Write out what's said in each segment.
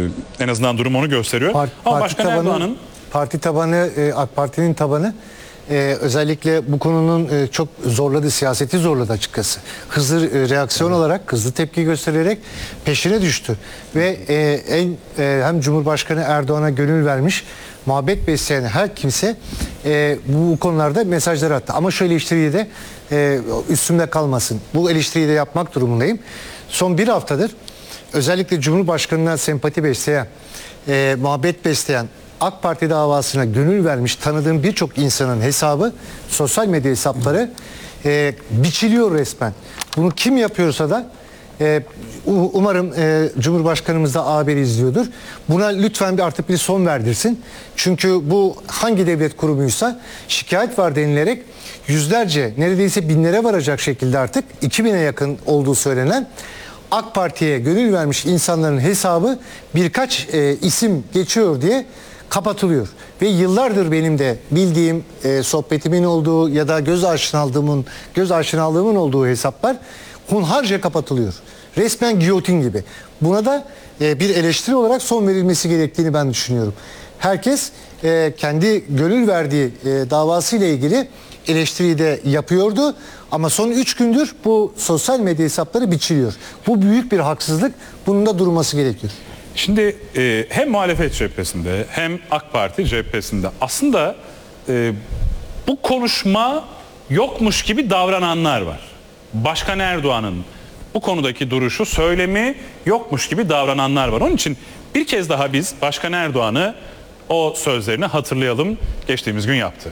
En azından durum onu gösteriyor. Ama Başkan Erdoğan'ın parti tabanı, AK Parti'nin tabanı özellikle bu konunun çok zorladı, siyaseti zorladı açıkçası. Hızlı reaksiyon olarak, hızlı tepki göstererek peşine düştü. Ve hem Cumhurbaşkanı Erdoğan'a gönül vermiş, muhabbet besleyen her kimse bu konularda mesajlar attı. Ama şu eleştiriyi de üstümde kalmasın. Bu eleştiriyi de yapmak durumundayım. Son bir haftadır özellikle Cumhurbaşkanı'na sempati besleyen, muhabbet besleyen, AK Parti davasına gönül vermiş tanıdığım birçok insanın hesabı, sosyal medya hesapları biçiliyor resmen. Bunu kim yapıyorsa da umarım Cumhurbaşkanımız da haberi izliyordur. Buna lütfen artık bir son verdirsin. Çünkü bu hangi devlet kurumuysa şikayet var denilerek yüzlerce, neredeyse binlere varacak şekilde artık 2000'e yakın olduğu söylenen AK Parti'ye gönül vermiş insanların hesabı birkaç isim geçiyor diye kapatılıyor. Ve yıllardır benim de bildiğim, sohbetimin olduğu ya da göz aşinalığımın olduğu hesaplar hunharca kapatılıyor. Resmen giyotin gibi. Buna da bir eleştiri olarak son verilmesi gerektiğini ben düşünüyorum. Herkes kendi gönül verdiği davasıyla ilgili eleştiriyi de yapıyordu. Ama son 3 gündür bu sosyal medya hesapları biçiliyor. Bu büyük bir haksızlık. Bunun da durması gerekiyor. Şimdi hem muhalefet cephesinde hem AK Parti cephesinde aslında bu konuşma yokmuş gibi davrananlar var. Başkan Erdoğan'ın bu konudaki duruşu, söylemi yokmuş gibi davrananlar var. Onun için bir kez daha biz Başkan Erdoğan'ı o sözlerini hatırlayalım, geçtiğimiz gün yaptı.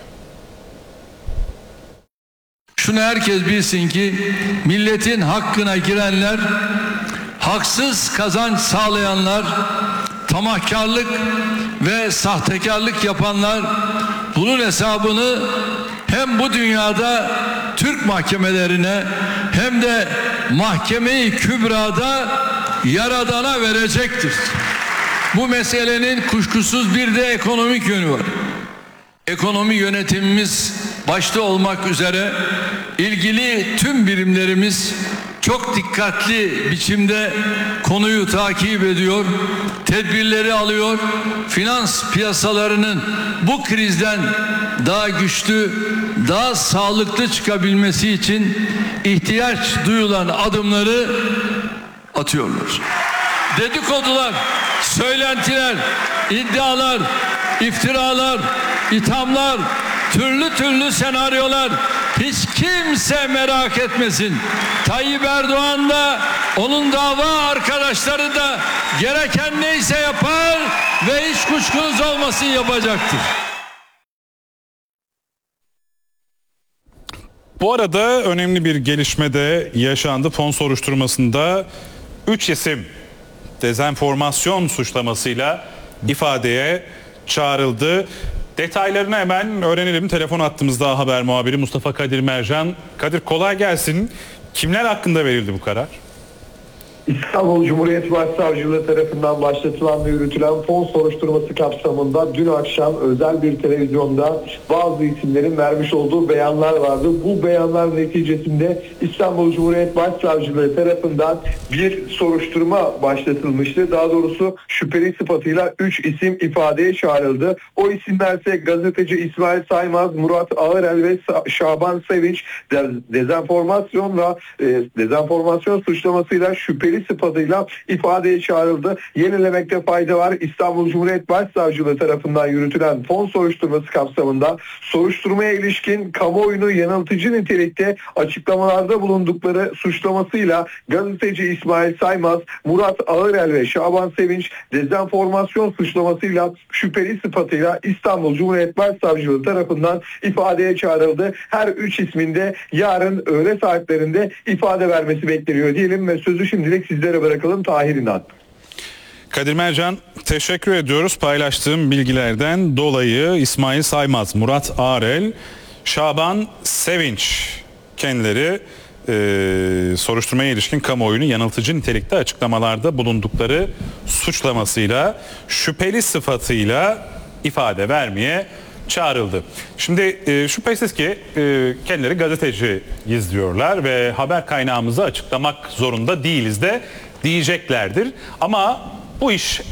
Şunu herkes bilsin ki milletin hakkına girenler, haksız kazanç sağlayanlar, tamahkarlık ve sahtekarlık yapanlar bunun hesabını hem bu dünyada Türk mahkemelerine hem de Mahkeme-i Kübra'da Yaradan'a verecektir. Bu meselenin kuşkusuz bir de ekonomik yönü var. Ekonomi yönetimimiz başta olmak üzere ilgili tüm birimlerimiz çok dikkatli biçimde konuyu takip ediyor, tedbirleri alıyor. Finans piyasalarının bu krizden daha güçlü, daha sağlıklı çıkabilmesi için ihtiyaç duyulan adımları atıyorlar. Dedikodular, söylentiler, iddialar, iftiralar, ithamlar, türlü senaryolar, hiç kimse merak etmesin. Tayyip Erdoğan da onun dava arkadaşları da gereken neyse yapar ve hiç kuşkunuz olmasın yapacaktır. Bu arada önemli bir gelişme de yaşandı. Fon soruşturmasında 3 isim dezenformasyon suçlamasıyla ifadeye çağrıldı. Detaylarını hemen öğrenelim. Telefon attığımızda haber muhabiri Mustafa Kadir Mercan. Kadir, kolay gelsin. Kimler hakkında verildi bu karar? İstanbul Cumhuriyet Başsavcılığı tarafından başlatılan ve yürütülen fon soruşturması kapsamında dün akşam özel bir televizyonda bazı isimlerin vermiş olduğu beyanlar vardı. Bu beyanlar neticesinde İstanbul Cumhuriyet Başsavcılığı tarafından bir soruşturma başlatılmıştı. Daha doğrusu şüpheli sıfatıyla 3 isim ifadeye çağrıldı. O isimlerse gazeteci İsmail Saymaz, Murat Ağırel ve Şaban Sevinç dezenformasyon suçlamasıyla şüpheli sıfatıyla ifadeye çağrıldı. Yenilemekte fayda var. İstanbul Cumhuriyet Başsavcılığı tarafından yürütülen fon soruşturması kapsamında soruşturmaya ilişkin kamuoyunu yanıltıcı nitelikte açıklamalarda bulundukları suçlamasıyla gazeteci İsmail Saymaz, Murat Ağırel ve Şaban Sevinç dezenformasyon suçlamasıyla şüpheli sıfatıyla İstanbul Cumhuriyet Başsavcılığı tarafından ifadeye çağrıldı. Her 3 isminde yarın öğle saatlerinde ifade vermesi bekleniyor diyelim ve sözü şimdilik sizlere bırakalım. Tahir İnan. Kadir Mercan, teşekkür ediyoruz paylaştığım bilgilerden dolayı. İsmail Saymaz, Murat Ağrel, Şaban Sevinç kendileri soruşturmaya ilişkin kamuoyunu yanıltıcı nitelikte açıklamalarda bulundukları suçlamasıyla şüpheli sıfatıyla ifade vermeye çağrıldı. Şimdi şüphesiz ki kendileri gazeteciyiz diyorlar ve haber kaynağımızı açıklamak zorunda değiliz de diyeceklerdir. Ama bu iş